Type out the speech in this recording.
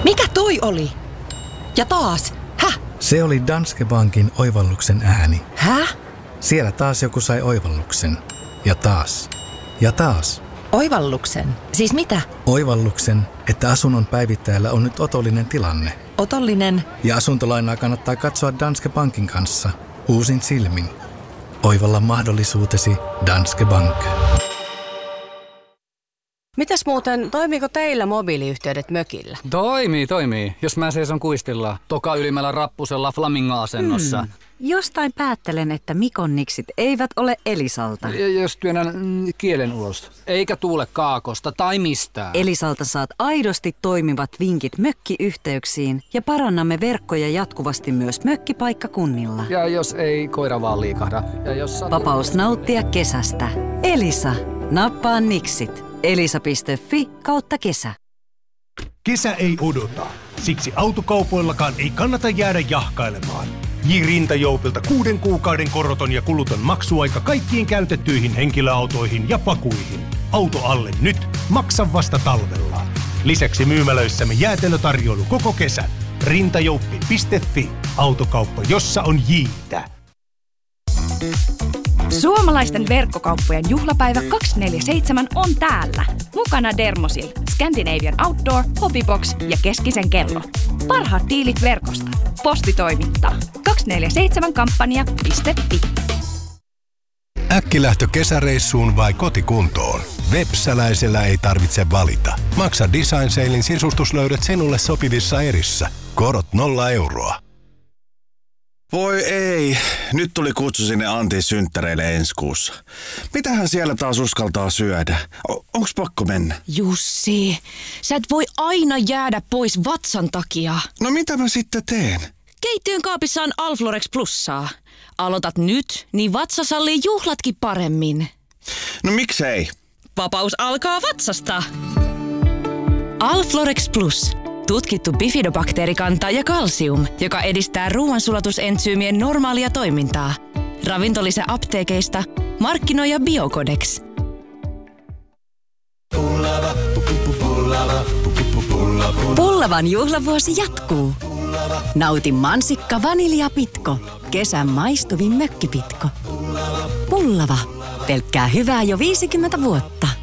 Mikä toi oli? Ja taas. Häh? Se oli Danske Bankin oivalluksen ääni. Häh? Siellä taas joku sai oivalluksen. Ja taas. Ja taas. Oivalluksen? Siis mitä? Oivalluksen, että asunnon päivittäjällä on nyt otollinen tilanne. Otollinen? Ja asuntolainaa kannattaa katsoa Danske Bankin kanssa. Uusin silmin. Oivalla mahdollisuutesi Danske Bank. Mitäs muuten, toimiiko teillä mobiiliyhteydet mökillä? Toimii. Jos mä seison kuistilla, toka ylimmällä rappusella flamingo-asennossa. Jostain päättelen, että Mikon niksit eivät ole Elisalta. Jos työnnän kielen ulos, eikä tuule kaakosta tai mistään. Elisalta saat aidosti toimivat vinkit mökkiyhteyksiin ja parannamme verkkoja jatkuvasti myös mökkipaikkakunnilla. Ja jos ei koira vaan liikahda. Ja jos Vapaus nauttia kesästä. Elisa. Nappaa niksit. Elisa.fi/kesä. Kesä ei odota. Siksi autokaupoillakaan ei kannata jäädä jahkailemaan. J-Rintajoupilta 6 kuukauden koroton ja kuluton maksuaika kaikkiin käytettyihin henkilöautoihin ja pakuihin. Auto alle nyt, maksa vasta talvella. Lisäksi myymälöissämme jäätelötarjoilu koko kesän. Rintajouppi.fi. Autokauppa, jossa on J:tä. Suomalaisten verkkokauppojen juhlapäivä 247 on täällä. Mukana Dermosil, Scandinavian Outdoor, Hobbybox ja Keskisen kello. Parhaat diilit verkosta. Posti toimittaa. 247kampanja.fi. Äkkilähtö kesäreissuun vai kotikuntoon? Vepsäläisellä ei tarvitse valita. Maksa Design Salein sisustuslöydöt sinulle sopivissa erissä. Korot 0 €. Voi ei, nyt tuli kutsu sinne Antin synttäreille ensi kuussa. Mitähän siellä taas uskaltaa syödä? Onks pakko mennä? Jussi, sä et voi aina jäädä pois vatsan takia. No mitä mä sitten teen? Keittiön kaapissa on Alflorex Plussaa. Aloitat nyt, niin vatsa sallii juhlatkin paremmin. No miksei? Vapaus alkaa vatsasta. Alflorex Plus. Tutkittu bifidobakteerikanta ja kalsium, joka edistää ruoansulatusentsyymien normaalia toimintaa. Ravintolisä apteekeista, markkinoija Biocodex. Pullavan juhlavuosi jatkuu. Nauti mansikka vaniljapitko. Kesän maistuvin mökkipitko. Pullava. Pelkkää hyvää jo 50 vuotta.